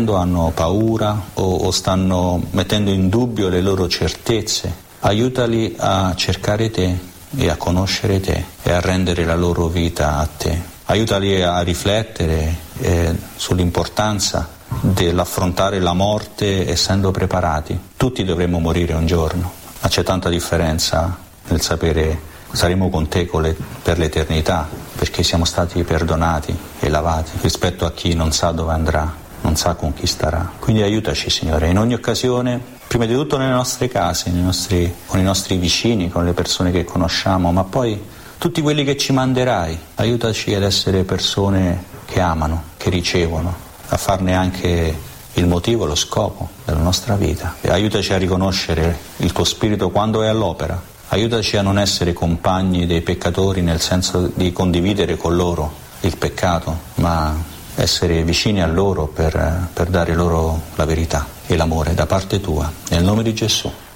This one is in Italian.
soffrendo, hanno paura o stanno mettendo in dubbio le loro certezze. Aiutali a cercare te e a conoscere te e a rendere la loro vita a te. Aiutali a riflettere sull'importanza dell'affrontare la morte essendo preparati. Tutti dovremmo morire un giorno, ma c'è tanta differenza nel sapere saremo con te per l'eternità, perché siamo stati perdonati e lavati, rispetto a chi non sa dove andrà, non sa con chi starà. Quindi aiutaci, Signore, in ogni occasione, prima di tutto nelle nostre case, con i nostri vicini, con le persone che conosciamo, ma poi tutti quelli che ci manderai. Aiutaci ad essere persone che amano, che ricevono, a farne anche il motivo, lo scopo della nostra vita. E aiutaci a riconoscere il tuo Spirito quando è all'opera. Aiutaci a non essere compagni dei peccatori nel senso di condividere con loro il peccato, ma essere vicini a loro per dare loro la verità e l'amore da parte tua. Nel nome di Gesù.